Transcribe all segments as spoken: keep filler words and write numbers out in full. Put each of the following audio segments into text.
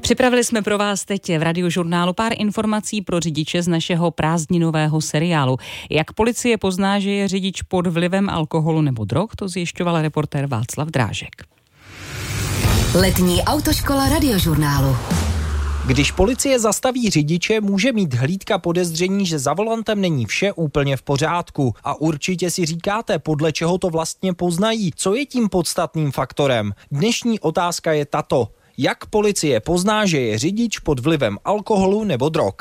Připravili jsme pro vás teď v Radiožurnálu pár informací pro řidiče z našeho prázdninového seriálu. Jak policie pozná, že je řidič pod vlivem alkoholu nebo drog, to zjišťoval reportér Václav Drážek. Letní autoškola Radiožurnálu. Když policie zastaví řidiče, může mít hlídka podezření, že za volantem není vše úplně v pořádku. A určitě si říkáte, podle čeho to vlastně poznají, co je tím podstatným faktorem. Dnešní otázka je tato. Jak policie pozná, že je řidič pod vlivem alkoholu nebo drog?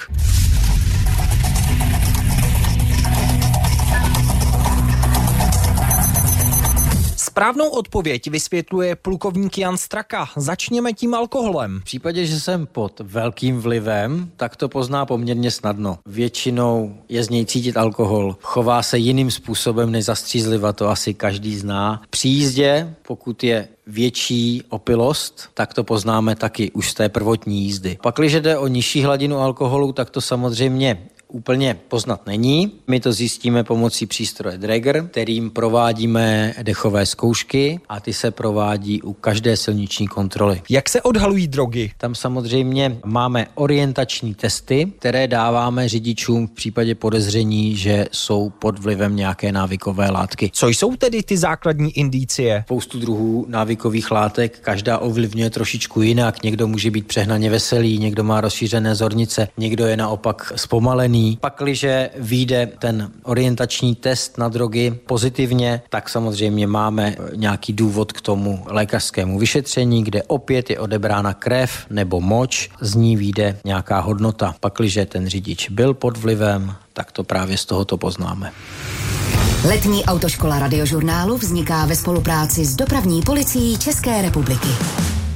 Správnou odpověď vysvětluje plukovník Jan Straka. Začněme tím alkoholem. V případě, že jsem pod velkým vlivem, tak to pozná poměrně snadno. Většinou je z něj cítit alkohol. Chová se jiným způsobem než zastřízliva, to asi každý zná. Při jízdě, pokud je větší opilost, tak to poznáme taky už z té prvotní jízdy. Pakliže jde o nižší hladinu alkoholu, tak to samozřejmě úplně poznat není. My to zjistíme pomocí přístroje Draeger, kterým provádíme dechové zkoušky a ty se provádí u každé silniční kontroly. Jak se odhalují drogy? Tam samozřejmě máme orientační testy, které dáváme řidičům v případě podezření, že jsou pod vlivem nějaké návykové látky. Co jsou tedy ty základní indicie? Spoustu druhů návykových látek, každá ovlivňuje trošičku jinak. Někdo může být přehnaně veselý, někdo má rozšířené zornice, někdo je naopak zpomalený. Pakliže vyjde ten orientační test na drogy pozitivně, tak samozřejmě máme nějaký důvod k tomu lékařskému vyšetření, kde opět je odebrána krev nebo moč, z ní vyjde nějaká hodnota. Pakliže ten řidič byl pod vlivem, tak to právě z tohoto poznáme. Letní autoškola Radiožurnálu vzniká ve spolupráci s Dopravní policií České republiky.